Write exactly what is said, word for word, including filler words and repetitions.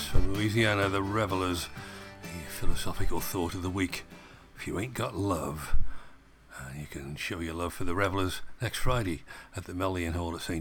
from Louisiana, the Revelers. The philosophical thought of the week: if you ain't got love, uh, you can show your love for the Revelers next Friday at the Mellion Hall at Saint